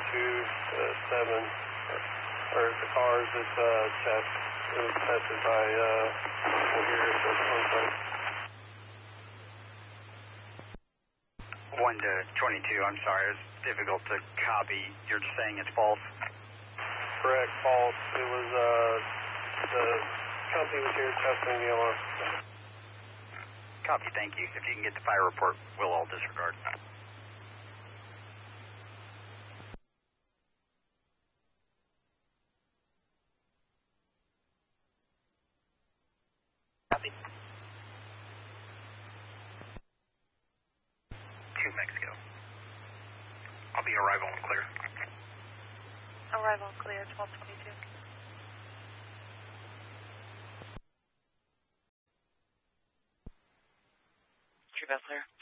7, or the cars that test. It was tested by people here at the home site. 1 to 22, I'm sorry, it's difficult to copy. You're just saying it's false? Correct, false. It was, the company was here testing the alarm. Copy, thank you. If you can get the fire report, we'll all disregard. Copy. 2 Mexico. I'll be arrival and clear. Arrival and clear, 1222. True, clear.